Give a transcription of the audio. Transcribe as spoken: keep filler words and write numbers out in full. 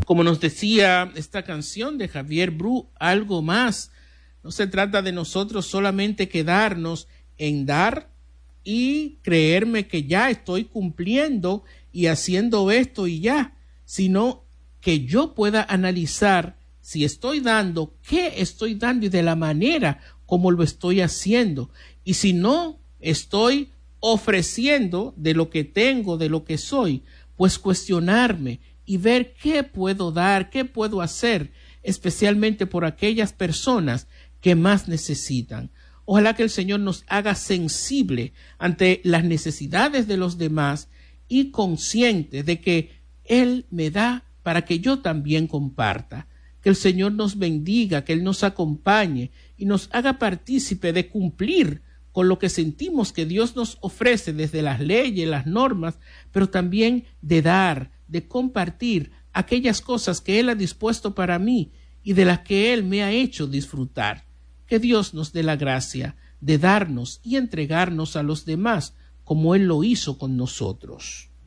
Como nos decía esta canción de Javier Bru, algo más. No se trata de nosotros solamente quedarnos en dar y creerme que ya estoy cumpliendo y haciendo esto y ya, sino que yo pueda analizar si estoy dando, qué estoy dando y de la manera como lo estoy haciendo. Y si no estoy ofreciendo de lo que tengo, de lo que soy, pues cuestionarme y ver qué puedo dar, qué puedo hacer, especialmente por aquellas personas que más necesitan. Ojalá que el Señor nos haga sensible ante las necesidades de los demás y conscientes de que Él me da para que yo también comparta. Que el Señor nos bendiga, que Él nos acompañe y nos haga partícipe de cumplir con lo que sentimos que Dios nos ofrece desde las leyes, las normas, pero también de dar, de compartir aquellas cosas que Él ha dispuesto para mí y de las que Él me ha hecho disfrutar. Que Dios nos dé la gracia de darnos y entregarnos a los demás como Él lo hizo con nosotros.